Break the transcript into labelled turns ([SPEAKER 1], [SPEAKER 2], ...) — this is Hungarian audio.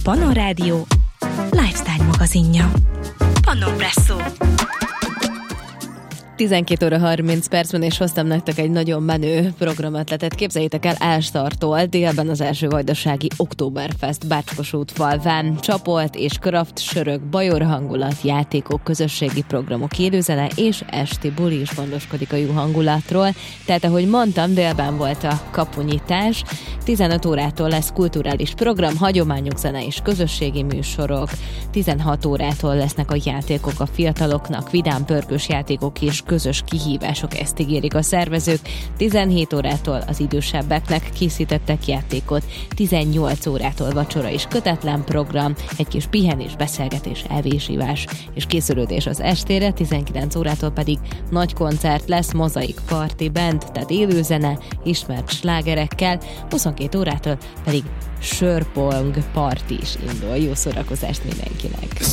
[SPEAKER 1] Pannon Rádió lifestyle magazinja. Pannonpresszó.
[SPEAKER 2] 12 óra 30 percben, és hoztam nektek egy nagyon menő programötletet. Képzeljétek el, Ásthartól délben az első vajdasági Oktoberfest Bácskos-útfalván. Csapolt és kraft sörök, bajor hangulat, játékok, közösségi programok, élőzene és esti buli is gondoskodik a jó hangulatról. Tehát, ahogy mondtam, délben volt a kapunyítás. 15 órától lesz kulturális program, hagyományok, zene és közösségi műsorok. 16 órától lesznek a játékok a fiataloknak, vidám pörgős játékok és közös kihívások, ezt ígérik a szervezők. 17 órától az idősebbeknek készítettek játékot, 18 órától vacsora és kötetlen program, egy kis pihenés, beszélgetés, elvésívás és készülődés az estére, 19 órától pedig nagy koncert lesz, Mozaik Party Band, tehát élőzene, ismert slágerekkel, 22 órától pedig sörpong party is indul. Jó szórakozást mindenkinek!